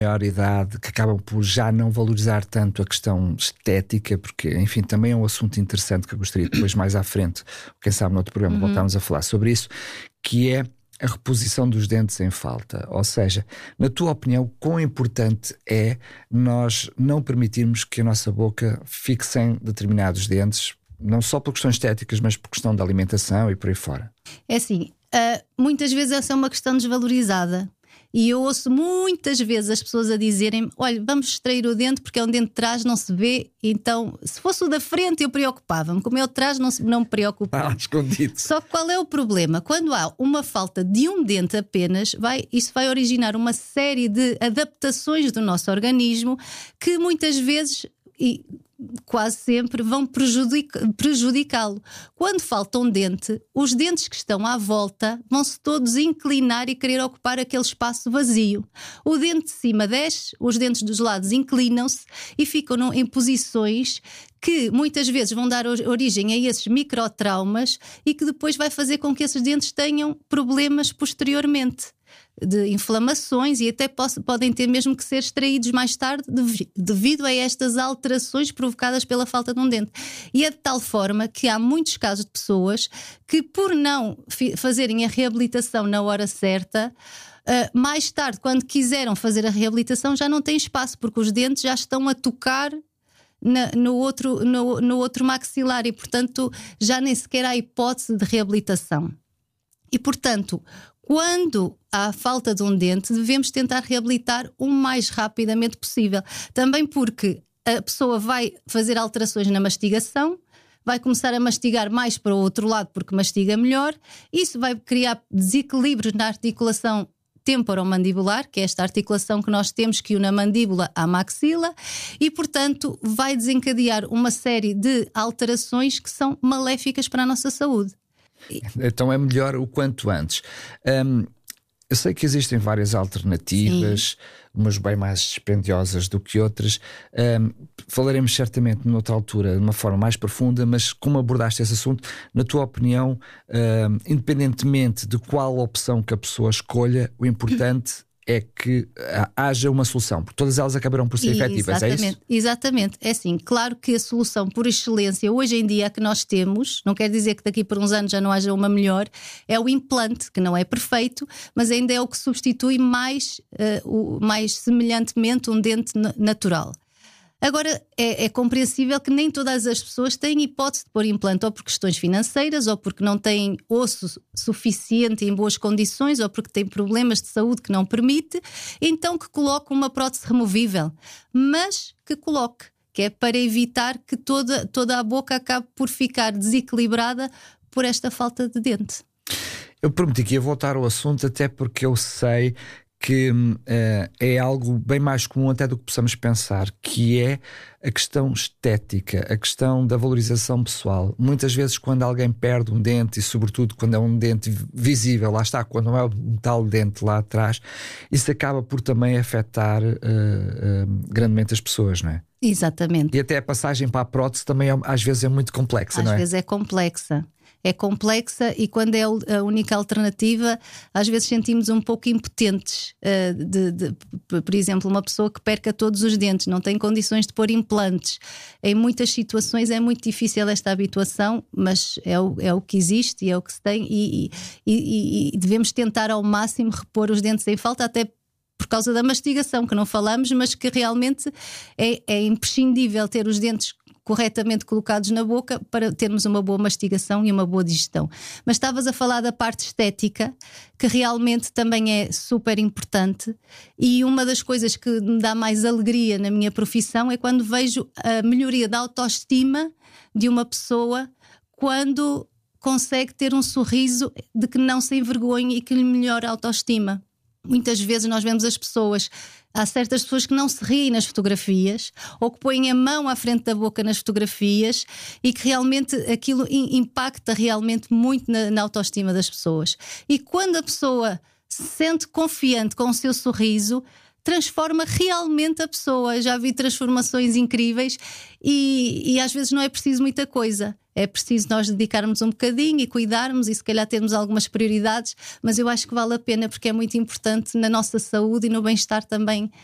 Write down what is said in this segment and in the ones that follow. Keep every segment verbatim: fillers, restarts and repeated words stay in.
maior idade, que acabam por já não valorizar tanto a questão estética, porque, enfim, também é um assunto interessante que eu gostaria depois, mais à frente, quem sabe no outro programa, uhum. voltarmos a falar sobre isso, que é a reposição dos dentes em falta. Ou seja, na tua opinião, quão importante é nós não permitirmos que a nossa boca fique sem determinados dentes, não só por questões estéticas, mas por questão da alimentação e por aí fora? É assim, uh, muitas vezes essa é uma questão desvalorizada. E eu ouço muitas vezes as pessoas a dizerem: olha, vamos extrair o dente porque é um dente de trás, não se vê. Então, se fosse o da frente eu preocupava-me, como é o de trás não, se, não me preocupa. Ah, escondido. Só que qual é o problema? Quando há uma falta de um dente apenas, vai, isso vai originar uma série de adaptações do nosso organismo que muitas vezes... E, quase sempre vão prejudic- prejudicá-lo. Quando falta um dente, os dentes que estão à volta vão-se todos inclinar e querer ocupar aquele espaço vazio. O dente de cima desce, os dentes dos lados inclinam-se e ficam no, em posições que muitas vezes vão dar origem a esses microtraumas e que depois vai fazer com que esses dentes tenham problemas posteriormente, de inflamações, e até poss- podem ter mesmo que ser extraídos mais tarde dev- devido a estas alterações provocadas pela falta de um dente. E é de tal forma que há muitos casos de pessoas que, por não fi- fazerem a reabilitação na hora certa, uh, mais tarde, quando quiseram fazer a reabilitação, já não têm espaço, porque os dentes já estão a tocar Na, no, outro, no, no outro maxilar e, portanto, já nem sequer há hipótese de reabilitação. E, portanto, quando há falta de um dente, devemos tentar reabilitar o mais rapidamente possível. Também porque a pessoa vai fazer alterações na mastigação, vai começar a mastigar mais para o outro lado porque mastiga melhor. Isso vai criar desequilíbrios na articulação temporomandibular, que é esta articulação que nós temos que une a mandíbula à maxila, e, portanto, vai desencadear uma série de alterações que são maléficas para a nossa saúde. Então é melhor o quanto antes. Hum, eu sei que existem várias alternativas, sim, umas bem mais dispendiosas do que outras. Hum, falaremos certamente noutra altura, de uma forma mais profunda, mas como abordaste esse assunto, na tua opinião, hum, independentemente de qual opção que a pessoa escolha, o importante é que haja uma solução, porque todas elas acabarão por ser efetivas, é isso? Exatamente, é assim, claro que a solução por excelência hoje em dia que nós temos, não quer dizer que daqui por uns anos já não haja uma melhor, é o implante, que não é perfeito, mas ainda é o que substitui mais, uh, o, mais semelhantemente um dente natural. Agora, é, é compreensível que nem todas as pessoas têm hipótese de pôr implante, ou por questões financeiras, ou porque não têm osso suficiente em boas condições, ou porque têm problemas de saúde que não permite, então que coloque uma prótese removível, mas que coloque, que é para evitar que toda, toda a boca acabe por ficar desequilibrada por esta falta de dente. Eu prometi que ia voltar ao assunto, até porque eu sei que uh, é algo bem mais comum até do que possamos pensar, que é a questão estética, a questão da valorização pessoal. Muitas vezes quando alguém perde um dente, e sobretudo quando é um dente visível, lá está, quando não é um tal dente lá atrás, isso acaba por também afetar uh, uh, grandemente as pessoas, não é? Exatamente. E até a passagem para a prótese também é, às vezes é muito complexa, às não é? Às vezes é complexa. É complexa, e quando é a única alternativa, às vezes sentimos um pouco impotentes. Uh, de, de, por exemplo, uma pessoa que perca todos os dentes, não tem condições de pôr implantes. Em muitas situações é muito difícil esta habituação, mas é o, é o que existe e é o que se tem, e, e, e, e devemos tentar ao máximo repor os dentes em falta, até por causa da mastigação, que não falamos, mas que realmente é, é imprescindível ter os dentes corretamente colocados na boca para termos uma boa mastigação e uma boa digestão. Mas estavas a falar da parte estética, que realmente também é super importante, e uma das coisas que me dá mais alegria na minha profissão é quando vejo a melhoria da autoestima de uma pessoa quando consegue ter um sorriso de que não se envergonhe e que lhe melhora a autoestima. Muitas vezes nós vemos as pessoas, há certas pessoas que não se riem nas fotografias, ou que põem a mão à frente da boca nas fotografias, e que realmente aquilo impacta realmente muito na, na autoestima das pessoas. E quando a pessoa se sente confiante com o seu sorriso, transforma realmente a pessoa. Eu já vi transformações incríveis, e, e às vezes não é preciso muita coisa. É preciso nós dedicarmos um bocadinho e cuidarmos, e se calhar termos algumas prioridades, mas eu acho que vale a pena, porque é muito importante na nossa saúde e no bem-estar também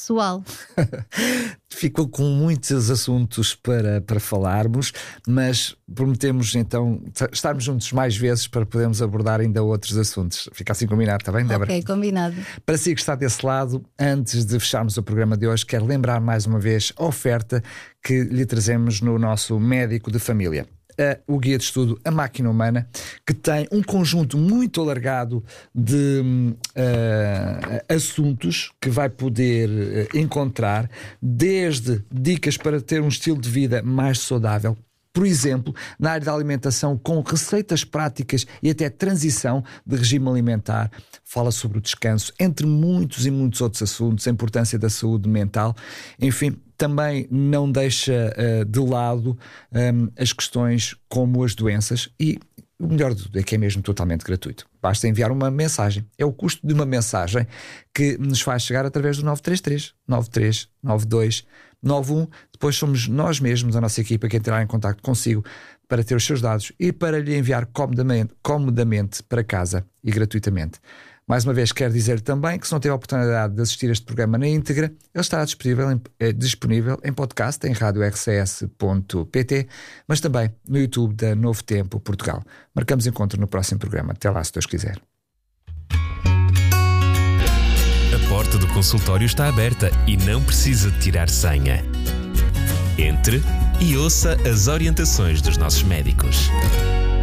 pessoal. Ficou com muitos assuntos para, para falarmos, mas prometemos então estarmos juntos mais vezes para podermos abordar ainda outros assuntos. Fica assim combinado, está bem, Débora? Ok, combinado. Para si que está desse lado, antes de fecharmos o programa de hoje, quero lembrar mais uma vez a oferta que lhe trazemos no nosso médico de família. Uh, o guia de estudo A Máquina Humana, que tem um conjunto muito alargado de uh, assuntos que vai poder uh, encontrar, desde dicas para ter um estilo de vida mais saudável, por exemplo, na área da alimentação, com receitas práticas e até transição de regime alimentar. Fala sobre o descanso, entre muitos e muitos outros assuntos, a importância da saúde mental. Enfim, também não deixa uh, de lado um, as questões como as doenças, e o melhor de tudo é que é mesmo totalmente gratuito. Basta enviar uma mensagem. É o custo de uma mensagem que nos faz chegar através do nove três três, nove três nove dois, nove um. Depois somos nós mesmos, a nossa equipa, que entrará em contacto consigo para ter os seus dados e para lhe enviar comodamente, comodamente para casa e gratuitamente. Mais uma vez, quero dizer também que se não teve a oportunidade de assistir a este programa na íntegra, ele estará disponível em, é, disponível em podcast em rádio r c s ponto p t, mas também no YouTube da Novo Tempo Portugal. Marcamos encontro no próximo programa. Até lá, se Deus quiser. A porta do consultório está aberta e não precisa de tirar senha. Entre e ouça as orientações dos nossos médicos.